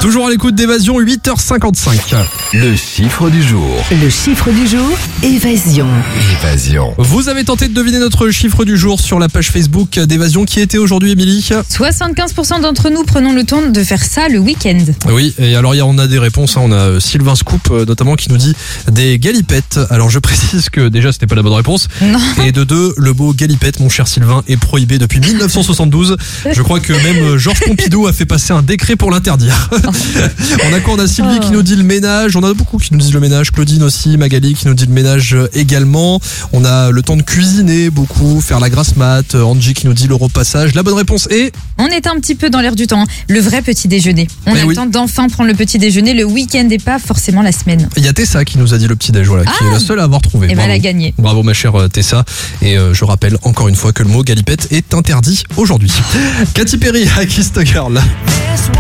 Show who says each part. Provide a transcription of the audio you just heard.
Speaker 1: Toujours à l'écoute d'Évasion, 8h55.
Speaker 2: Le chiffre du jour.
Speaker 3: Le chiffre du jour, Évasion.
Speaker 2: Évasion.
Speaker 1: Vous avez tenté de deviner notre chiffre du jour sur la page Facebook d'Évasion. Qui était aujourd'hui, Émilie ?
Speaker 4: 75% d'entre nous prenons le temps de faire ça le week-end.
Speaker 1: Oui, et alors on a des réponses. On a Sylvain Scoop notamment qui nous dit des galipettes. Alors je précise que déjà c'était pas la bonne réponse.
Speaker 4: Non.
Speaker 1: Et de deux, le mot galipette, mon cher Sylvain, est prohibé depuis 1972. Je crois que même Georges Pompidou a fait passer un décret pour l'interdire. On a quoi ? On a Sylvie qui nous dit le ménage. On a beaucoup qui nous disent le ménage. Claudine aussi, Magali qui nous dit le ménage également. On a le temps de cuisiner beaucoup, faire la grasse mat. Angie qui nous dit le repassage. La bonne réponse est...
Speaker 4: On est un petit peu dans l'air du temps. Le vrai petit déjeuner. On a
Speaker 1: oui.
Speaker 4: le temps d'enfin prendre le petit déjeuner le week-end et pas forcément la semaine.
Speaker 1: Il y a Tessa qui nous a dit le petit déj, voilà, qui est la seule à avoir trouvé.
Speaker 4: Et ben elle
Speaker 1: Bravo.
Speaker 4: a gagné.
Speaker 1: Bravo ma chère Tessa. Et je rappelle encore une fois que le mot galipette est interdit aujourd'hui. Katy Perry, I Kissed a Girl.